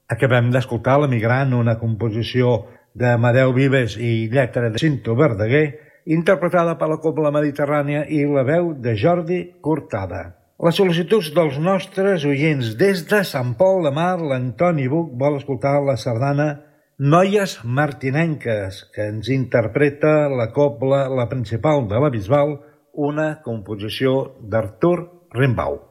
Acabem d'escoltar l'Emigrant, una composició d'Amadeu Vives i lletra de Cinto Verdaguer, interpretada per la Cobla Mediterrània i la veu de Jordi Cortada. Les sol·licituds dels nostres oients des de Sant Pol de Mar, l'Antoni Buch vol escoltar la sardana Noies Martinenques, que ens interpreta la Cobla La Principal de la Bisbal, una composició d'Artur Rimbaud.